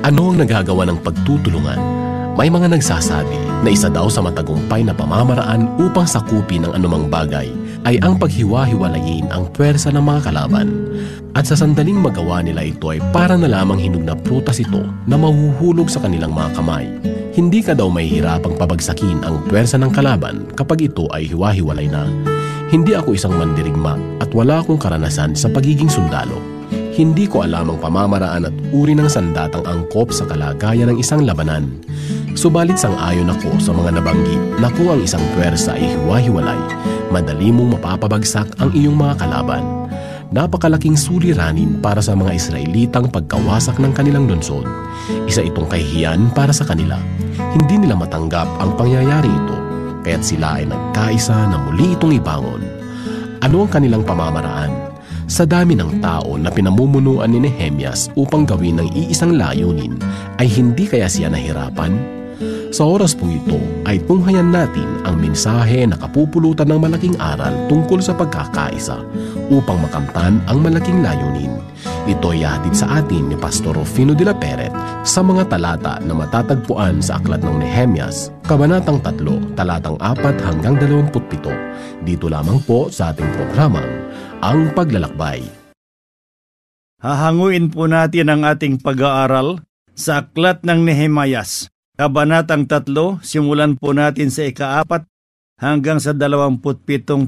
Ano ang nagagawa ng pagtutulungan? May mga nagsasabi na isa daw sa matagumpay na pamamaraan upang sakupin ang anumang bagay ay ang paghiwa-hiwalayin ang puwersa ng mga kalaban. At sa sandaling magawa nila ito ay para na lamang hinog na prutas ito na mahuhulog sa kanilang mga kamay. Hindi ka daw mahihirapang pabagsakin ang puwersa ng kalaban kapag ito ay hiwa-hiwalay na. Hindi ako isang mandirigma at wala akong karanasan sa pagiging sundalo. Hindi ko alam ang pamamaraan at uri ng sandatang angkop sa kalagayan ng isang labanan. Subalit sang-ayon ako sa mga nabanggit na kung ang isang puwersa ay hiwa-hiwalay, madali mong mapapabagsak ang iyong mga kalaban. Napakalaking suliranin para sa mga Israelitang pagkawasak ng kanilang lungsod. Isa itong kahihiyan para sa kanila. Hindi nila matanggap ang pangyayari ito, kaya't sila ay nagkaisa na muli itong ibangon. Ano ang kanilang pamamaraan? Sa dami ng tao na pinamumunuan ni Nehemias upang gawin ng iisang layunin, ay hindi kaya siya nahirapan? Sa oras pong ito ay tunghayan natin ang mensahe na kapupulutan ng malaking aral tungkol sa pagkakaisa upang makamtan ang malaking layunin. Ito ay hatid sa atin ni Pastor Rufino de la Peret sa mga talata na matatagpuan sa Aklat ng Nehemias, Kabanatang 3, talatang 4 hanggang 27. Dito lamang po sa ating programang Ang Paglalakbay. Hahanguin po natin ang ating pag-aaral sa Aklat ng Nehemias, Kabanatang 3, simulan po natin sa ika-4 hanggang sa 27